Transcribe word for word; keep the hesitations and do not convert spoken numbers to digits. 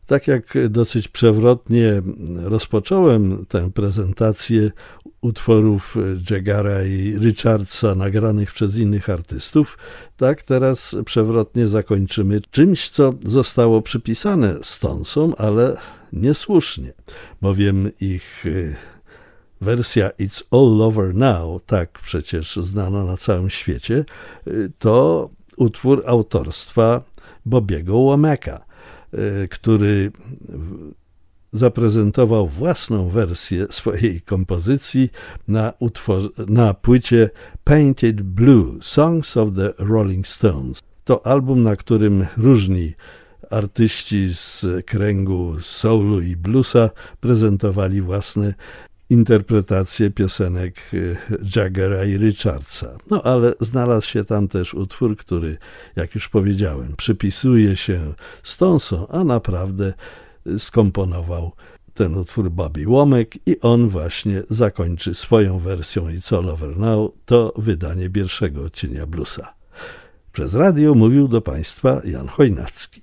Tak jak dosyć przewrotnie rozpocząłem tę prezentację utworów Jaggera i Richardsa nagranych przez innych artystów, tak teraz przewrotnie zakończymy czymś, co zostało przypisane Stonesom, ale niesłusznie, bowiem ich wersja It's All Over Now, tak przecież znana na całym świecie, to utwór autorstwa Bobiego Womacka, który zaprezentował własną wersję swojej kompozycji na, utwor- na płycie Painted Blue – Songs of the Rolling Stones. To album, na którym różni artyści z kręgu soulu i bluesa prezentowali własne interpretacje piosenek Jaggera i Richardsa. No ale znalazł się tam też utwór, który, jak już powiedziałem, przypisuje się Stonesom, a naprawdę skomponował ten utwór Bobby Womack i on właśnie zakończy swoją wersją It's All Over Now, to wydanie pierwszego odcienia bluesa. Przez radio mówił do Państwa Jan Chojnacki.